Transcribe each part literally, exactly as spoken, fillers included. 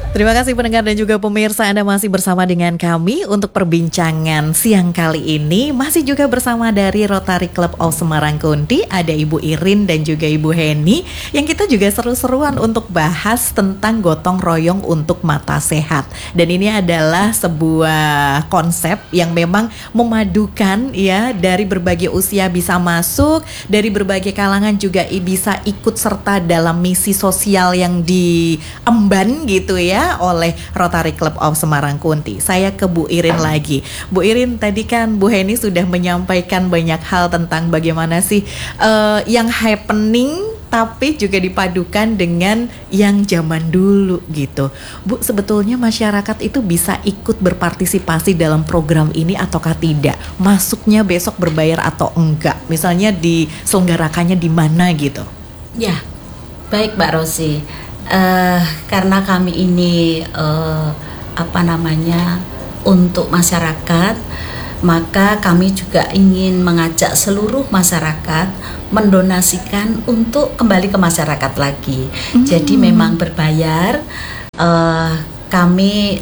Terima kasih pendengar dan juga pemirsa, Anda masih bersama dengan kami untuk perbincangan siang kali ini. Masih juga bersama dari Rotary Club of Semarang Kunti, ada Ibu Irin dan juga Ibu Heni, yang kita juga seru-seruan untuk bahas tentang gotong royong untuk mata sehat. Dan ini adalah sebuah konsep yang memang memadukan ya, dari berbagai usia bisa masuk, dari berbagai kalangan juga bisa ikut serta dalam misi sosial yang diemban gitu ya oleh Rotary Club of Semarang Kunti. Saya ke Bu Irin lagi. Bu Irin, tadi kan Bu Heni sudah menyampaikan banyak hal tentang bagaimana sih uh, yang happening tapi juga dipadukan dengan yang zaman dulu gitu. Bu, sebetulnya masyarakat itu bisa ikut berpartisipasi dalam program ini ataukah tidak? Masuknya besok berbayar atau enggak? Misalnya diselenggarakannya di mana gitu? Ya, baik Mbak Rosi. Uh, karena kami ini uh, apa namanya untuk masyarakat, maka kami juga ingin mengajak seluruh masyarakat mendonasikan untuk kembali ke masyarakat lagi. Mm-hmm. Jadi memang berbayar. Uh, kami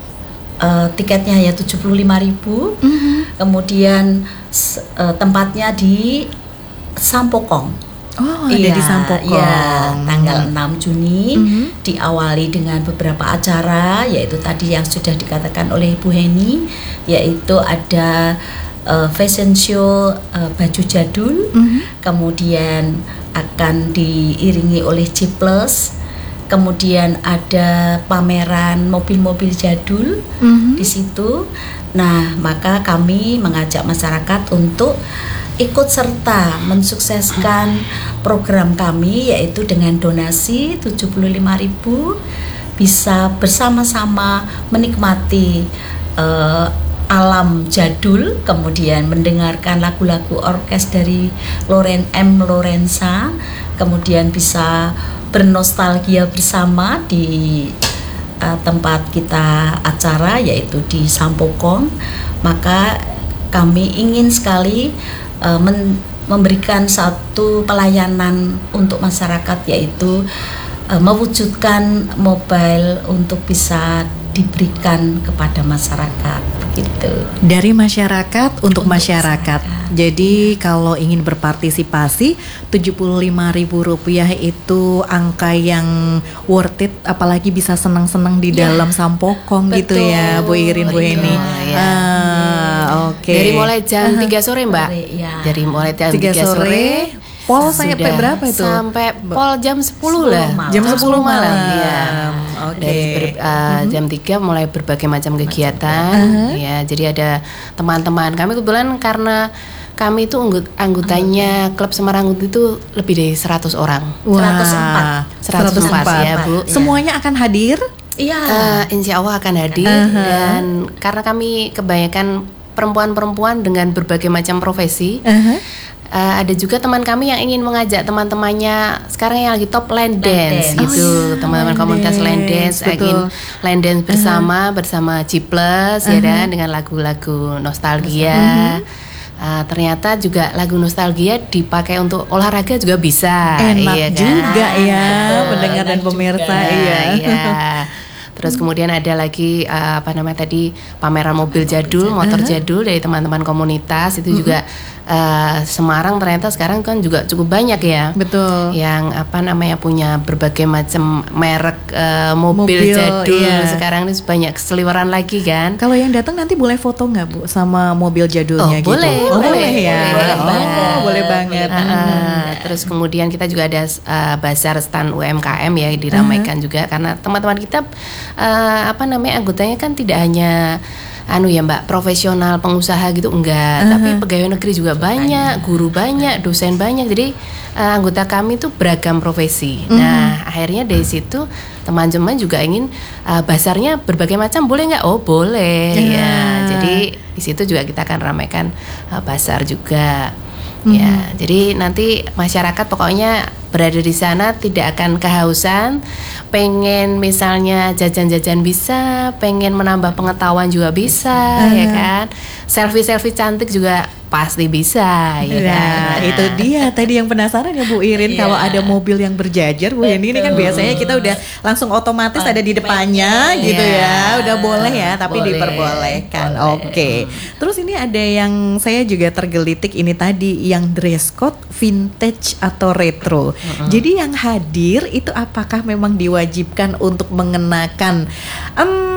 uh, tiketnya ya tujuh puluh lima ribu. Mm-hmm. Kemudian uh, tempatnya di Sampokong. Oh, ada iya, di Sampokong. Ya, tanggal enam Juni mm-hmm. diawali dengan beberapa acara, yaitu tadi yang sudah dikatakan oleh Ibu Heni, yaitu ada uh, fashion show uh, baju jadul, mm-hmm. kemudian akan diiringi oleh G plus, kemudian ada pameran mobil-mobil jadul mm-hmm. di situ. Nah, maka kami mengajak masyarakat untuk ikut serta mensukseskan program kami, yaitu dengan donasi tujuh puluh lima ribu bisa bersama-sama menikmati uh, alam jadul, kemudian mendengarkan lagu-lagu orkes dari Loren M. Lorenza, kemudian bisa bernostalgia bersama di uh, tempat kita acara, yaitu di Sampokong. Maka kami ingin sekali uh, men- memberikan satu pelayanan untuk masyarakat, yaitu uh, mewujudkan mobile untuk bisa diberikan kepada masyarakat gitu. Dari masyarakat untuk, untuk masyarakat. masyarakat. Jadi kalau ingin berpartisipasi, tujuh puluh lima ribu rupiah itu angka yang worth it, apalagi bisa senang-senang di ya, dalam Sampokong gitu ya, Bu Irin, Bu Heni. Ya. Ah, oke. Okay. Dari mulai jam tiga sore, Mbak. Ya. Dari mulai jam tiga sore. Pol sampai berapa itu? Sampai pol jam sepuluh lah. Malam. Jam sepuluh malam. Iya. Oke. Okay. Ber, uh, uh-huh. jam tiga mulai berbagai macam kegiatan. Uh-huh. Ya, jadi ada teman-teman kami kebetulan karena kami itu anggotanya Klub Semarang Kunti itu lebih dari seratus orang. Wah. seratus empat. seratus empat ya, Bu. Semuanya akan hadir? Iya. Uh, insya Allah akan hadir. Uh-huh. Dan karena kami kebanyakan perempuan-perempuan dengan berbagai macam profesi. Uh-huh. Uh, ada juga teman kami yang ingin mengajak teman-temannya sekarang yang lagi top line dance, dance. gitu, oh, iya, teman-teman line komunitas dance. line dance, betul. ingin line dance bersama uh-huh. bersama G plus uh-huh. ya dan dengan lagu-lagu nostalgia. Uh-huh. Uh, ternyata juga lagu nostalgia dipakai untuk olahraga juga bisa. Enak iya, kan? juga ya, pendengar dan pemirsa. Iya. iya. Terus kemudian ada lagi uh, apa namanya tadi pameran mobil jadul, motor uh-huh. jadul dari teman-teman komunitas itu uh-huh. juga uh, Semarang ternyata sekarang kan juga cukup banyak ya. Betul. Yang apa namanya punya berbagai macam merek uh, mobil, mobil jadul iya. sekarang ini banyak seliweran lagi kan. Kalau yang datang nanti boleh foto nggak Bu sama mobil jadulnya oh, gitu? Boleh, oh, boleh, boleh ya. Boleh, oh, boleh, boleh banget. Uh, uh, terus kemudian kita juga ada uh, bazar stand U M K M ya diramaikan uh-huh. juga karena teman-teman kita Uh, apa namanya anggotanya kan tidak hanya anu ya Mbak profesional pengusaha gitu enggak, uh-huh. tapi pegawai negeri juga banyak, guru banyak, dosen banyak. Jadi uh, anggota kami tuh beragam profesi. Uh-huh. Nah akhirnya dari situ teman-teman juga ingin uh, bazarnya berbagai macam, boleh nggak? Oh boleh uh-huh. ya. Jadi di situ juga kita akan ramaikan uh, bazar juga. Mm-hmm. Ya, jadi nanti masyarakat pokoknya berada di sana tidak akan kehausan, pengen misalnya jajan-jajan bisa, pengen menambah pengetahuan juga bisa, uh-huh. ya kan, selfie-selfie cantik juga pasti bisa ya Nah, kan? itu dia tadi yang penasaran ya Bu Irin, Iya. kalau ada mobil yang berjajar Bu Heni, ini kan Betul. biasanya kita udah langsung otomatis ada di depannya Iya. gitu ya, udah boleh ya, tapi Boleh. diperbolehkan. Boleh. Oke. Terus ini ada yang saya juga tergelitik ini tadi, yang dress code vintage atau retro. Jadi yang hadir itu apakah memang diwajibkan untuk mengenakan em,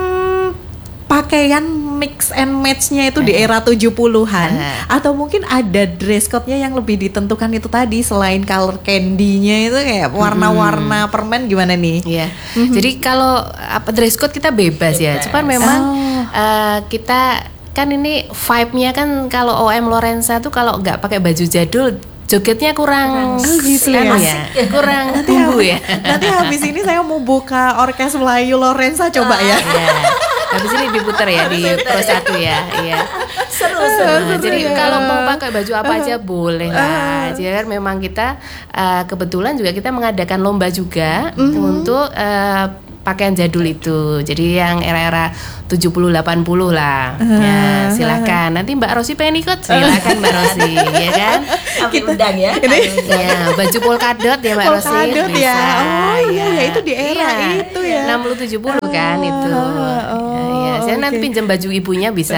pakaian mix and match-nya itu di era tujuh puluhan Eh. atau mungkin ada dress code-nya yang lebih ditentukan itu tadi, selain color candy-nya itu kayak warna-warna permen gimana nih? Iya. Jadi kalau apa dress code kita bebas, ya. Bebas. Cuman memang Oh. eh, kita kan ini vibe-nya kan kalau O M Lorenza tuh kalau nggak pakai baju jadul jogetnya kurang, Oh, gitu ya. anu ya, kurang Nanti tumbuh ya. Nanti habis ini saya mau buka orkes Melayu Lorenza coba ya. Iya. Habis ini diputar ya di Pro satu ya, iya. Seru Nah, seru. jadi kalau mau pakai baju apa aja boleh lah. Jadi kan memang kita uh, kebetulan juga kita mengadakan lomba juga untuk uh, pakaian jadul itu. Jadi yang era-era tujuh puluh delapan puluh lah. Ya, silakan. Nanti Mbak Rosi pengen ikut, silakan Mbak Rosi, ya kan? Kami undang ya. Ini- kami undang. Ya, baju polkadot ya Mbak Rosi. Polkadot ya. Bisa. Oh, iya, ya, itu di era itu ya. enam puluh tujuh puluh kan itu. Oh, Ya, ya. Saya nanti oke. pinjam baju ibunya bisa.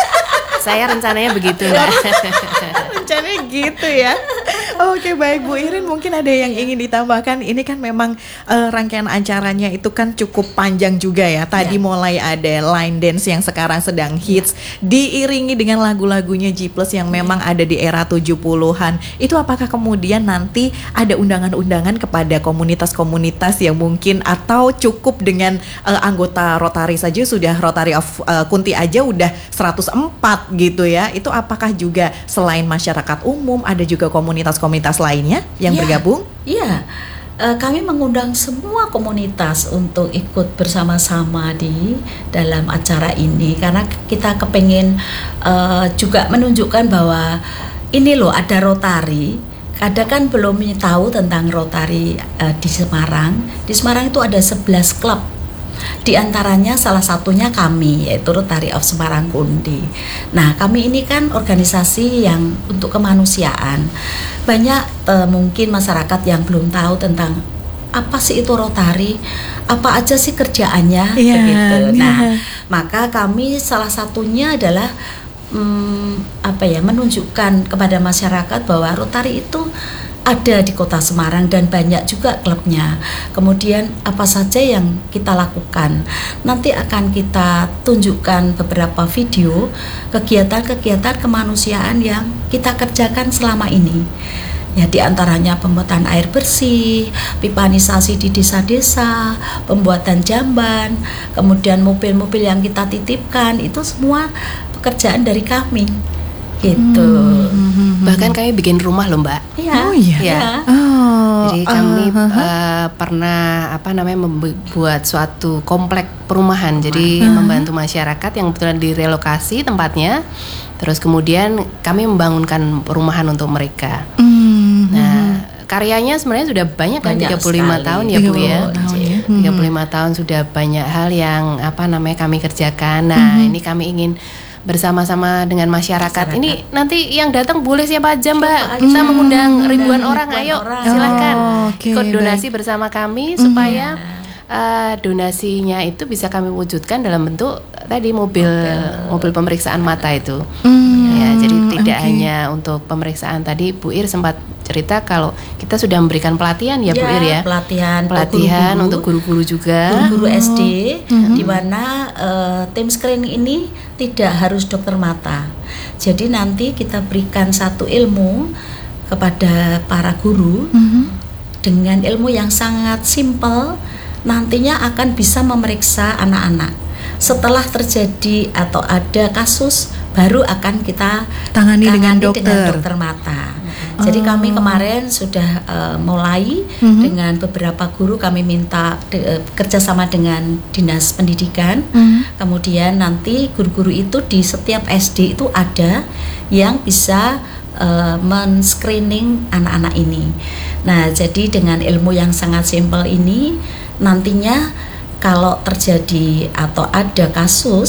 Saya rencananya begitu Mbak. Rencananya gitu ya. Oke, baik Bu Irin, mungkin ada yang ingin ditambahkan. Ini kan memang eh, rangkaian acaranya itu kan cukup panjang juga ya. Tadi Ya. mulai ada line dance yang sekarang sedang hits, diiringi dengan lagu-lagunya G Plus yang memang ada di era tujuh puluhan. Itu apakah kemudian nanti ada undangan-undangan kepada komunitas-komunitas yang mungkin, atau cukup dengan eh, anggota Rotary saja sudah, Rotary of eh, Kunti aja udah seratus empat gitu ya. Itu apakah juga selain masyarakat umum ada juga komunitas-komunitas lainnya yang Iya. bergabung? Iya, eh, kami mengundang semua komunitas untuk ikut bersama-sama di dalam acara ini, karena kita kepengen eh, juga menunjukkan bahwa ini loh ada Rotary. Ada kan belum tahu tentang Rotary eh, di Semarang. Di Semarang itu ada sebelas klub. Di antaranya salah satunya kami, yaitu Rotary of Semarang Kunti. Nah, kami ini kan organisasi yang untuk kemanusiaan. Banyak eh, mungkin masyarakat yang belum tahu tentang apa sih itu Rotary, apa aja sih kerjaannya, Iya, begitu. Nah, iya. maka kami salah satunya adalah hmm, apa ya, menunjukkan kepada masyarakat bahwa Rotary itu ada di Kota Semarang dan banyak juga klubnya. Kemudian apa saja yang kita lakukan, nanti akan kita tunjukkan beberapa video kegiatan-kegiatan kemanusiaan yang kita kerjakan selama ini. Ya, di antaranya pembuatan air bersih, pipanisasi di desa-desa, pembuatan jamban, kemudian mobil-mobil yang kita titipkan, itu semua pekerjaan dari kami. Gitu. Bahkan kami bikin rumah loh Mbak. Iya. Oh iya. Iya. Oh, Jadi kami ah, ah, ah. eh, pernah apa namanya membuat suatu komplek perumahan. Jadi membantu masyarakat yang kebetulan direlokasi tempatnya. Terus kemudian kami membangunkan perumahan untuk mereka. Hmm, Nah, karyanya sebenarnya sudah banyak kan, Banyak tiga puluh lima sekali. tahun ya Bu ya. tiga puluh tahun ya. tiga puluh lima tahun sudah banyak hal yang apa namanya kami kerjakan. Nah, ini kami ingin bersama-sama dengan masyarakat. Masyarakat. Ini nanti yang datang boleh siapa aja Mbak. Siapa aja. Kita mengundang Hmm, ribuan ribuan orang. Ayo orang. silakan Oh, oke, ikut donasi baik. bersama kami supaya eh, donasinya itu bisa kami wujudkan dalam bentuk tadi mobil mobil pemeriksaan mata itu. Hmm, Ya, jadi tidak oke. hanya untuk pemeriksaan. Tadi Bu Ir sempat cerita kalau kita sudah memberikan pelatihan ya, Bu Ir ya. pelatihan Pelatihan guru-guru. untuk guru-guru juga. guru-guru S D, di mana eh, tim screening ini tidak harus dokter mata. Jadi nanti kita berikan satu ilmu kepada para guru Mhm. dengan ilmu yang sangat simpel, nantinya akan bisa memeriksa anak-anak. Setelah terjadi atau ada kasus, baru akan kita Tangani dengan tangani dokter. dokter mata. Jadi Oh. kami kemarin sudah eh, mulai Mhm. dengan beberapa guru, kami minta de- eh, kerjasama dengan dinas pendidikan. Mhm. Kemudian nanti guru-guru itu di setiap S D itu ada yang bisa eh, men-screening anak-anak ini. Nah, jadi dengan ilmu yang sangat simpel ini, nantinya kalau terjadi atau ada kasus,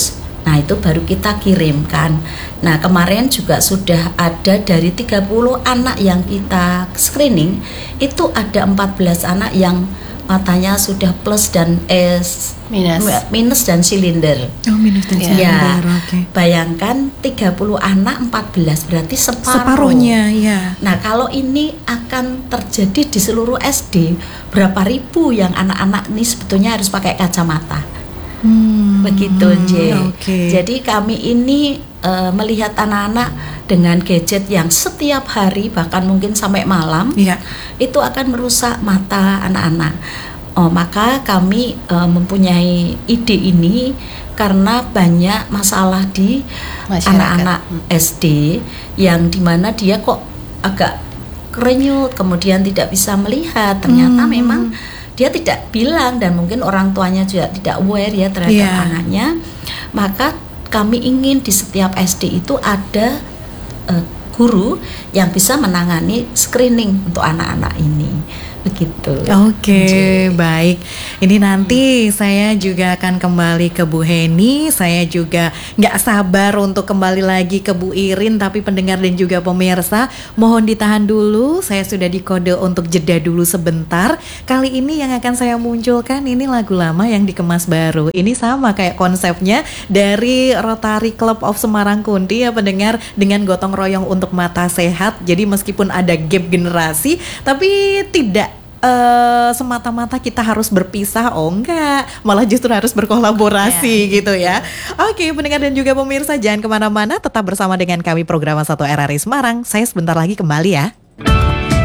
Nah itu baru kita kirimkan. Nah kemarin juga sudah ada dari tiga puluh anak yang kita screening, itu ada empat belas anak yang matanya sudah plus dan eh, minus. minus dan silinder. Oh, minus dan Ya, silinder. Oke. bayangkan tiga puluh anak empat belas berarti separuh. Separuhnya, ya. Nah kalau ini akan terjadi di seluruh S D, berapa ribu yang anak-anak ini sebetulnya harus pakai kacamata. Hmm. Begitu, J. Oke. Jadi kami ini uh, melihat anak-anak dengan gadget yang setiap hari bahkan mungkin sampai malam, Iya. itu akan merusak mata anak-anak. Oh, maka kami uh, mempunyai ide ini karena banyak masalah di Masyarakat. anak-anak S D yang dimana dia kok agak kerenyut, kemudian tidak bisa melihat. Ternyata Hmm. memang dia tidak bilang dan mungkin orang tuanya juga tidak aware ya terhadap Yeah. anaknya. Maka kami ingin di setiap S D itu ada uh, guru yang bisa menangani screening untuk anak-anak ini. Begitu. Oke, baik. Ini nanti saya juga akan kembali ke Bu Heni. Saya juga nggak sabar untuk kembali lagi ke Bu Irin. Tapi pendengar dan juga pemirsa, mohon ditahan dulu. Saya sudah dikode untuk jeda dulu sebentar. Kali ini yang akan saya munculkan ini lagu lama yang dikemas baru. Ini sama kayak konsepnya dari Rotary Club of Semarang Kunti ya pendengar, dengan gotong royong untuk mata sehat. Jadi meskipun ada gap generasi, tapi tidak Uh, semata-mata kita harus berpisah, oh enggak, malah justru harus berkolaborasi Ya, gitu ya. Oke, pendengar dan juga pemirsa, jangan kemana-mana, tetap bersama dengan kami program satu R R I Semarang. Saya sebentar lagi kembali ya.